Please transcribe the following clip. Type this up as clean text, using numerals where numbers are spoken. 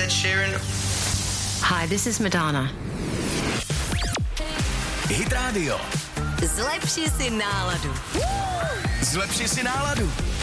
Ed Sheeran. Hi, this is Madonna. Hit Radio. Zlepši si náladu. Zlepši si náladu.